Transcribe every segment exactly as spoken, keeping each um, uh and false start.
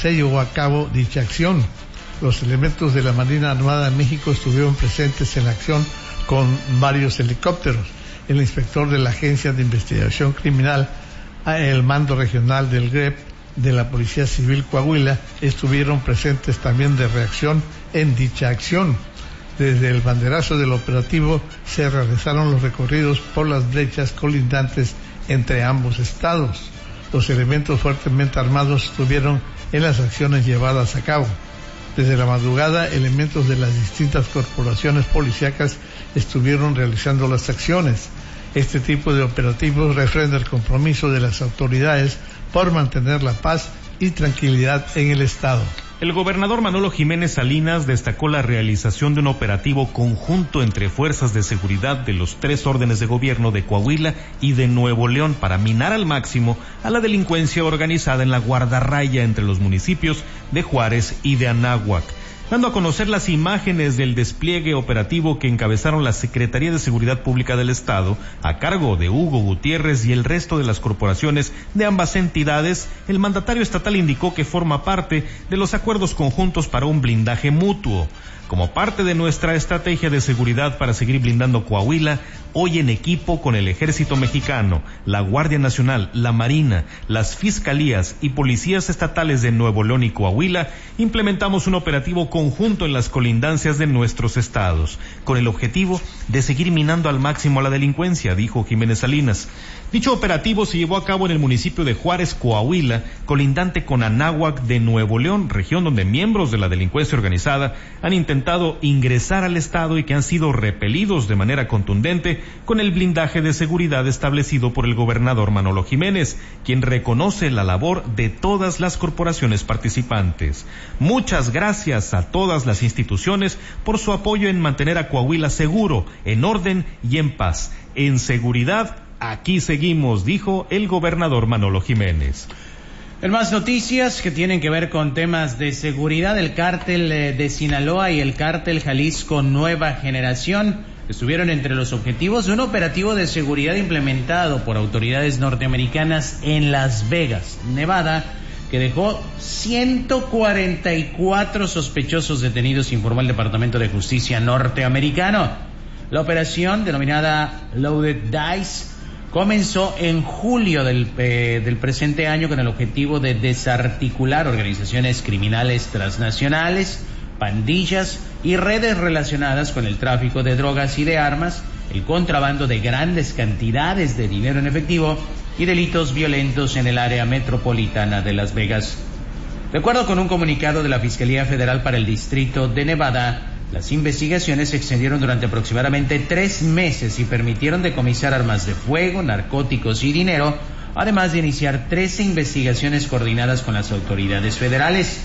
se llevó a cabo dicha acción. Los elementos de la Marina Armada de México estuvieron presentes en la acción con varios helicópteros. El inspector de la Agencia de Investigación Criminal, el mando regional del G R E P de la Policía Civil Coahuila, estuvieron presentes también de reacción en dicha acción. Desde el banderazo del operativo se realizaron los recorridos por las brechas colindantes entre ambos estados. Los elementos fuertemente armados estuvieron en las acciones llevadas a cabo. Desde la madrugada, elementos de las distintas corporaciones policíacas estuvieron realizando las acciones. Este tipo de operativos refrenda el compromiso de las autoridades por mantener la paz y tranquilidad en el estado. El gobernador Manolo Jiménez Salinas destacó la realización de un operativo conjunto entre fuerzas de seguridad de los tres órdenes de gobierno de Coahuila y de Nuevo León para minar al máximo a la delincuencia organizada en la guardarraya entre los municipios de Juárez y de Anáhuac, dando a conocer las imágenes del despliegue operativo que encabezaron la Secretaría de Seguridad Pública del Estado, a cargo de Hugo Gutiérrez y el resto de las corporaciones de ambas entidades. El mandatario estatal indicó que forma parte de los acuerdos conjuntos para un blindaje mutuo. Como parte de nuestra estrategia de seguridad para seguir blindando Coahuila, hoy en equipo con el Ejército Mexicano, la Guardia Nacional, la Marina, las Fiscalías y Policías Estatales de Nuevo León y Coahuila, implementamos un operativo conjunto en las colindancias de nuestros estados, con el objetivo de seguir minando al máximo a la delincuencia, dijo Jiménez Salinas. Dicho operativo se llevó a cabo en el municipio de Juárez, Coahuila, colindante con Anáhuac de Nuevo León, región donde miembros de la delincuencia organizada han intentado ingresar al estado y que han sido repelidos de manera contundente con el blindaje de seguridad establecido por el gobernador Manolo Jiménez, quien reconoce la labor de todas las corporaciones participantes. Muchas gracias a todas las instituciones por su apoyo en mantener a Coahuila seguro, en orden y en paz. En seguridad, aquí seguimos, dijo el gobernador Manolo Jiménez. En más noticias que tienen que ver con temas de seguridad, el cártel de Sinaloa y el cártel Jalisco Nueva Generación estuvieron entre los objetivos de un operativo de seguridad implementado por autoridades norteamericanas en Las Vegas, Nevada, que dejó ciento cuarenta y cuatro sospechosos detenidos, informó el Departamento de Justicia norteamericano. La operación, denominada Loaded Dice, comenzó en julio del, eh, del presente año con el objetivo de desarticular organizaciones criminales transnacionales, pandillas y redes relacionadas con el tráfico de drogas y de armas, el contrabando de grandes cantidades de dinero en efectivo y delitos violentos en el área metropolitana de Las Vegas. De acuerdo con un comunicado de la Fiscalía Federal para el Distrito de Nevada, las investigaciones se extendieron durante aproximadamente tres meses y permitieron decomisar armas de fuego, narcóticos y dinero, además de iniciar trece investigaciones coordinadas con las autoridades federales.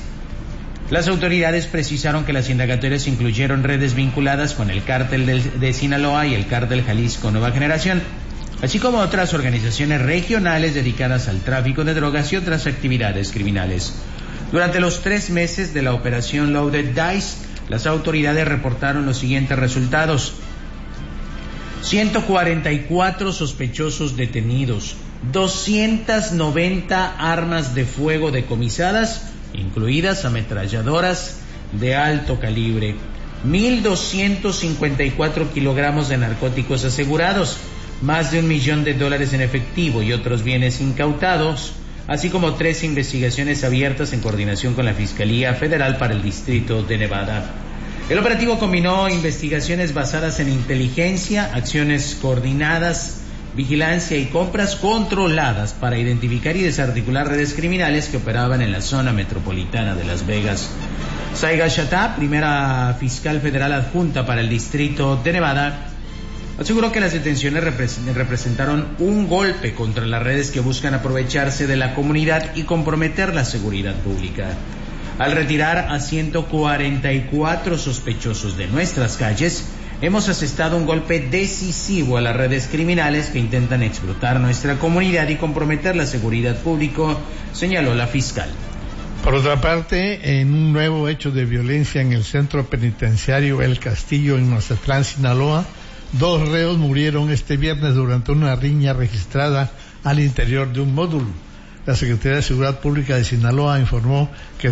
Las autoridades precisaron que las indagatorias incluyeron redes vinculadas con el cártel del, de Sinaloa y el cártel Jalisco Nueva Generación, así como otras organizaciones regionales dedicadas al tráfico de drogas y otras actividades criminales. Durante los tres meses de la operación Loaded Dice, las autoridades reportaron los siguientes resultados: ciento cuarenta y cuatro sospechosos detenidos, doscientas noventa armas de fuego decomisadas, incluidas ametralladoras de alto calibre, mil doscientos cincuenta y cuatro kilogramos de narcóticos asegurados, más de un millón de dólares en efectivo y otros bienes incautados, así como tres investigaciones abiertas en coordinación con la Fiscalía Federal para el Distrito de Nevada. El operativo combinó investigaciones basadas en inteligencia, acciones coordinadas, vigilancia y compras controladas para identificar y desarticular redes criminales que operaban en la zona metropolitana de Las Vegas. Saiga Chatá, primera fiscal federal adjunta para el Distrito de Nevada, aseguró que las detenciones representaron un golpe contra las redes que buscan aprovecharse de la comunidad y comprometer la seguridad pública. Al retirar a ciento cuarenta y cuatro sospechosos de nuestras calles, hemos asestado un golpe decisivo a las redes criminales que intentan explotar nuestra comunidad y comprometer la seguridad pública, señaló la fiscal. Por otra parte, en un nuevo hecho de violencia en el centro penitenciario El Castillo en Mazatlán, Sinaloa, dos reos murieron este viernes durante una riña registrada al interior de un módulo. La Secretaría de Seguridad Pública de Sinaloa informó que